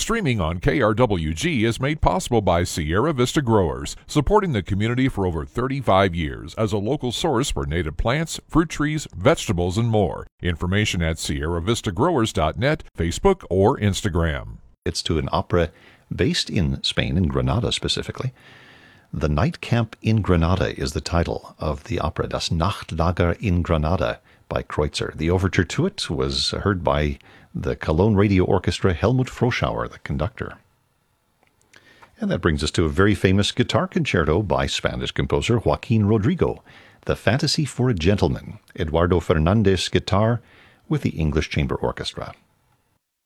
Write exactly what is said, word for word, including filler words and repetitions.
Streaming on K R W G is made possible by Sierra Vista Growers, supporting the community for over thirty-five years as a local source for native plants, fruit trees, vegetables, and more. Information at sierra vista growers dot net, Facebook, or Instagram. It's to an opera based in Spain, in Granada specifically. The Night Camp in Granada is the title of the opera, Das Nachtlager in Granada by Kreutzer. The overture to it was heard by the Cologne Radio Orchestra, Helmut Froschauer, the conductor. And that brings us to a very famous guitar concerto by Spanish composer Joaquin Rodrigo, The Fantasy for a Gentleman, Eduardo Fernandez guitar with the English Chamber Orchestra.